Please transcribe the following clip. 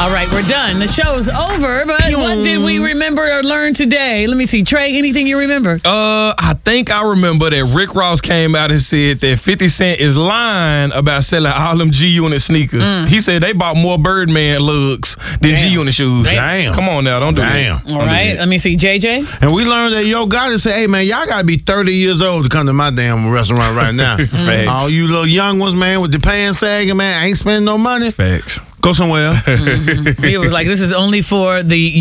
All right, we're done. The show's over, but what did we remember or learn today? Let me see. Trey, anything you remember? I think I remember that Rick Ross came out and said that 50 Cent is lying about selling all them G-Unit sneakers. He said they bought more Birdman lugs than G-Unit shoes. Damn. Come on now, don't do that. All right, let me see. JJ? And we learned that Yo Gotti said, hey, man, y'all got to be 30 years old to come to my damn restaurant right now. Facts. All you little young ones, man, with the pants sagging, man, ain't spending no money. Facts. Go somewhere else. He was like, this is only for the